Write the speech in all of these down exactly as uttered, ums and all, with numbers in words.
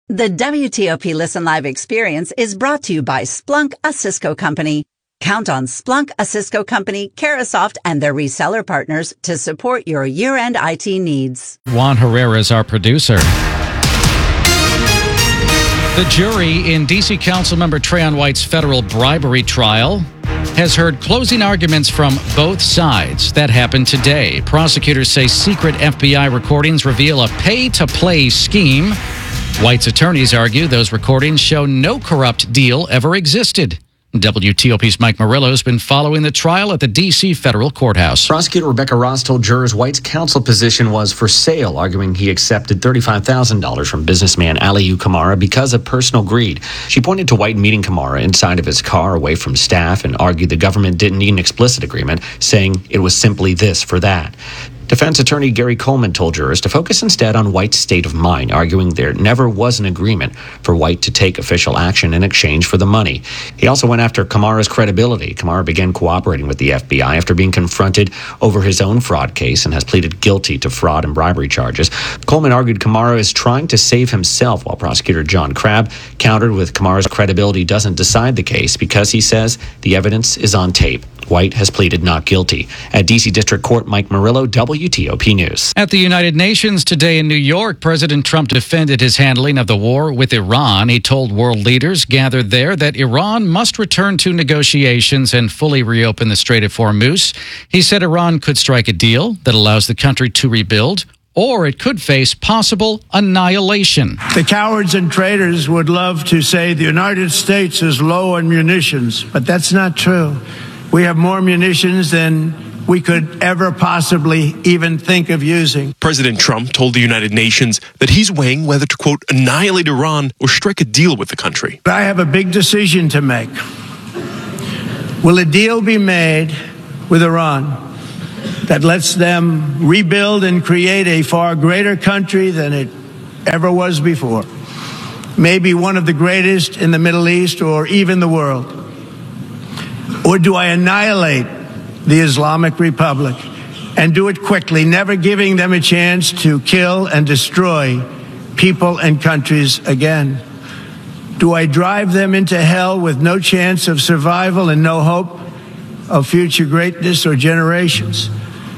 The W T O P Listen Live experience is brought to you by Splunk, a Cisco company. Count on Splunk, a Cisco company, Carahsoft, and their reseller partners to support your year-end I T needs. Juan Herrera is our producer. The jury in D C Councilmember Trayon White's federal bribery trial has heard closing arguments from both sides. That happened today. Prosecutors say secret F B I recordings reveal a pay-to-play scheme. White's attorneys argue those recordings show no corrupt deal ever existed. W T O P's Mike Murillo has been following the trial at the D C federal courthouse. Prosecutor Rebecca Ross told jurors White's counsel position was for sale, arguing he accepted thirty-five thousand dollars from businessman Aliyu Kamara because of personal greed. She pointed to White meeting Kamara inside of his car away from staff and argued the government didn't need an explicit agreement, saying it was simply this for that. Defense attorney Gary Coleman told jurors to focus instead on White's state of mind, arguing there never was an agreement for White to take official action in exchange for the money. He also went after Kamara's credibility. Kamara began cooperating with the F B I after being confronted over his own fraud case and has pleaded guilty to fraud and bribery charges. Coleman argued Kamara is trying to save himself, while prosecutor John Crabb countered with Kamara's credibility doesn't decide the case because he says the evidence is on tape. White has pleaded not guilty. At D C District Court, Mike Murillo, W T O P News. At the United Nations today in New York, President Trump defended his handling of the war with Iran. He told world leaders gathered there that Iran must return to negotiations and fully reopen the Strait of Hormuz. He said Iran could strike a deal that allows the country to rebuild, or it could face possible annihilation. The cowards and traitors would love to say the United States is low on munitions, but that's not true. We have more munitions than we could ever possibly even think of using. President Trump told the United Nations that he's weighing whether to, quote, annihilate Iran or strike a deal with the country. But I have a big decision to make. Will a deal be made with Iran that lets them rebuild and create a far greater country than it ever was before? Maybe one of the greatest in the Middle East or even the world. Or do I annihilate the Islamic Republic and do it quickly, never giving them a chance to kill and destroy people and countries again? Do I drive them into hell with no chance of survival and no hope of future greatness or generations?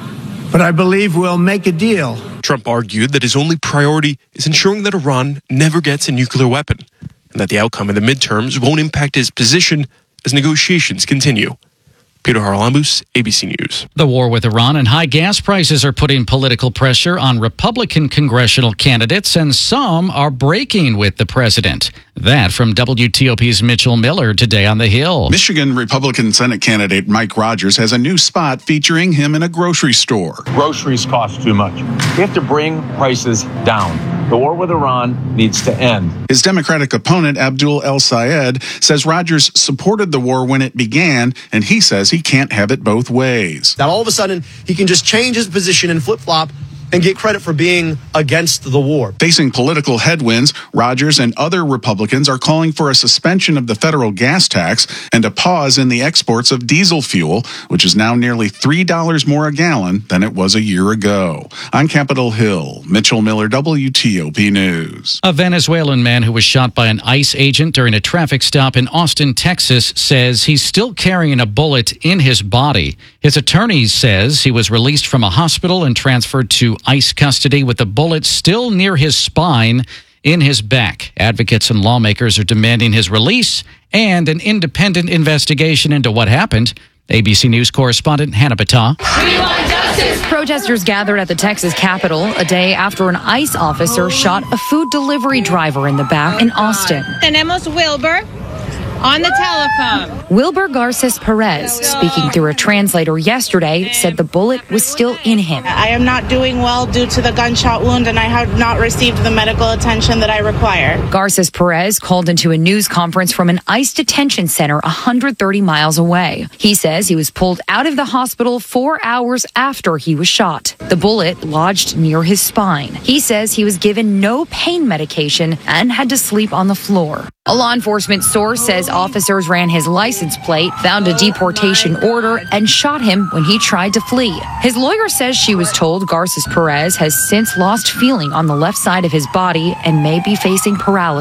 But I believe we'll make a deal. Trump argued that his only priority is ensuring that Iran never gets a nuclear weapon and that the outcome of the midterms won't impact his position as negotiations continue. Peter Haralambous, A B C News. The war with Iran and high gas prices are putting political pressure on Republican congressional candidates, and some are breaking with the president. That from W T O P's Mitchell Miller today on the Hill. Michigan Republican Senate candidate Mike Rogers has a new spot featuring him in a grocery store. Groceries cost too much. We have to bring prices down. The war with Iran needs to end. His Democratic opponent, Abdul El Sayed, says Rogers supported the war when it began, and he says he can't have it both ways. That all of a sudden he can just change his position and flip-flop and get credit for being against the war. Facing political headwinds, Rogers and other Republicans are calling for a suspension of the federal gas tax and a pause in the exports of diesel fuel, which is now nearly three dollars more a gallon than it was a year ago. On Capitol Hill, Mitchell Miller, W T O P News. A Venezuelan man who was shot by an ICE agent during a traffic stop in Austin, Texas, says he's still carrying a bullet in his body. His attorney says he was released from a hospital and transferred to ICE custody with the bullet still near his spine in his back. Advocates and lawmakers are demanding his release and an independent investigation into what happened. A B C News correspondent Hannah Battah. We want justice. Protesters gathered at the Texas Capitol a day after an ICE officer shot a food delivery driver in the back in Austin. Tenemos Wilbur on the telephone. Wilbur Garces Perez, speaking through a translator yesterday, said the bullet was still in him. I am not doing well due to the gunshot wound, and I have not received the medical attention that I require. Garces Perez called into a news conference from an ICE detention center one hundred thirty miles away. He says he was pulled out of the hospital four hours after he was shot. The bullet lodged near his spine. He says he was given no pain medication and had to sleep on the floor. A law enforcement source says officers ran his license plate, found a deportation order, and shot him when he tried to flee. His lawyer says she was told Garces Perez has since lost feeling on the left side of his body and may be facing paralysis.